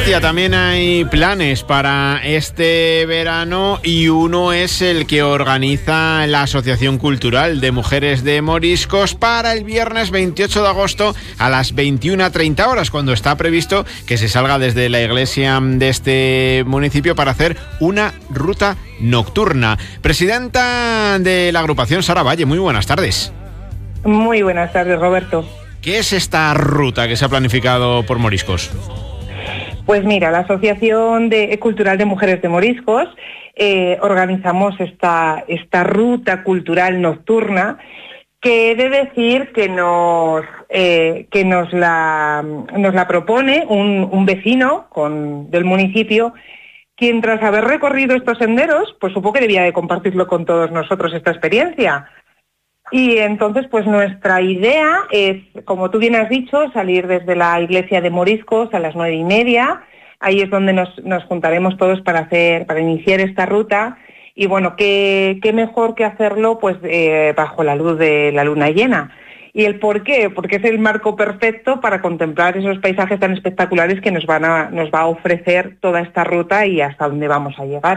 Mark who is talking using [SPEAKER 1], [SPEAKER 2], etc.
[SPEAKER 1] Katia, también hay planes para este verano y uno es el que organiza la Asociación Cultural de Mujeres de Moriscos para el viernes 28 de agosto a las 21:30 horas, cuando está previsto que se salga desde la iglesia de este municipio para hacer una ruta nocturna. Presidenta de la agrupación, Sara Valle, muy buenas tardes.
[SPEAKER 2] Muy buenas tardes, Roberto.
[SPEAKER 1] ¿Qué es esta ruta que se ha planificado por Moriscos?
[SPEAKER 2] Pues mira, la Asociación Cultural de Mujeres de Moriscos organizamos esta ruta cultural nocturna, que he de decir que nos la propone un vecino del municipio, quien tras haber recorrido estos senderos, pues supo que debía de compartirlo con todos nosotros esta experiencia. Y entonces, pues nuestra idea es, como tú bien has dicho, salir desde la iglesia de Moriscos a las 9:30. Ahí es donde nos juntaremos todos para iniciar esta ruta. Y bueno, qué mejor que hacerlo pues bajo la luz de la luna llena. ¿Y el por qué? Porque es el marco perfecto para contemplar esos paisajes tan espectaculares que nos va a ofrecer toda esta ruta y hasta dónde vamos a llegar.